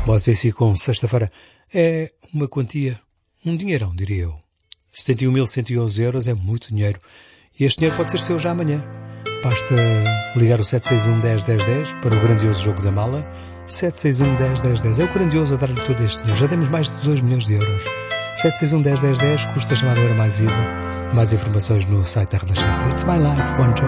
Você se com sexta-feira é uma quantia, um dinheirão, diria eu. 71.111 euros é muito dinheiro. E este dinheiro pode ser seu já amanhã. Basta ligar o 761-10-10-10 para o grandioso jogo da mala. 761-10-10-10 é o grandioso a dar-lhe todo este dinheiro. Já temos mais de 2 milhões de euros. 761-10-10-10 custa a chamada hora mais IVA. Mais informações no site da Renascença. It's my life, one job.